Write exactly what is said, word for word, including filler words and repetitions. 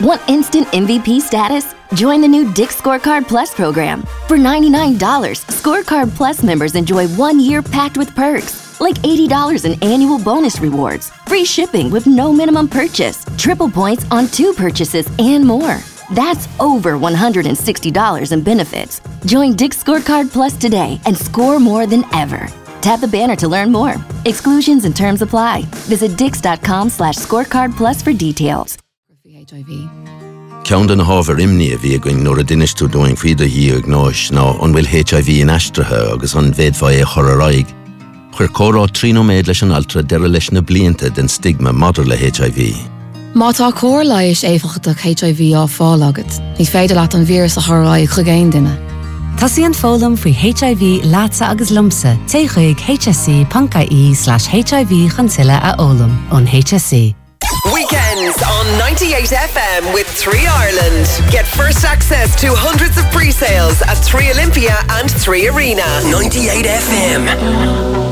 Want instant M V P status? Join the new Dick's Scorecard Plus program. For ninety-nine dollars, Scorecard Plus members enjoy one year packed with perks, like eighty dollars in annual bonus rewards, free shipping with no minimum purchase, triple points on two purchases, and more. That's over one hundred sixty dollars in benefits. Join Dick's Scorecard Plus today and score more than ever. Tap the banner to learn more. Exclusions and terms apply. Visit dix.com slash scorecard plus for details. H I V. Ceann den hábhar imní a bhí going nuair a duine tú doing faoide hí ag náis ná an bhfuil H I V in aistrithe agus an bhéadfá é chorraráig. Chuir córá trínoméid leis an altra deire leis na blianta den stigma madidir le H I V. Má tá cór leiis éfachach H I V á fáil agat, ní féidir leat an vírus a chorraráig chu géin duine. Tá síon fólam faoi H I V lása agus lumsa té chuig hsc.ie slash HIV chansile a ólam on H S C. Weekends on ninety-eight F M with three Ireland. Get first access to hundreds of pre-sales at three Olympia and three Arena. ninety-eight F M.